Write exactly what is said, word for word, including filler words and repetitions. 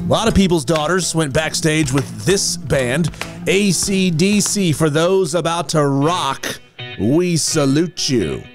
A lot of people's daughters went backstage with this band, A C D C. For those about to rock, we salute you.